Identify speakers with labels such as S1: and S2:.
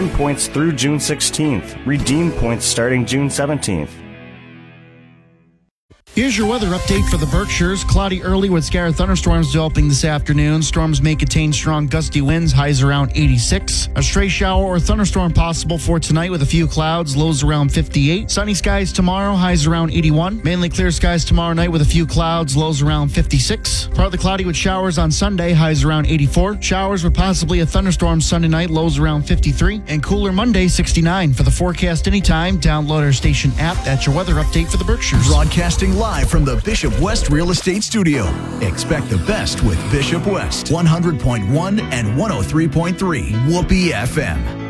S1: Earn points through June 16th. Redeem points starting June 17th.
S2: Here's your weather update for the Berkshires. Cloudy early with scattered thunderstorms developing this afternoon. Storms may contain strong gusty winds, highs around 86. A stray shower or thunderstorm possible for tonight with a few clouds, lows around 58. Sunny skies tomorrow, highs around 81. Mainly clear skies tomorrow night with a few clouds, lows around 56. Partly cloudy with showers on Sunday, highs around 84. Showers with possibly a thunderstorm Sunday night, lows around 53. And cooler Monday, 69. For the forecast anytime, download our station app. That's your weather update for the Berkshires.
S3: Broadcasting live from the Bishop West Real Estate Studio. Expect the best with Bishop West. 100.1 and 103.3 Whoopee FM.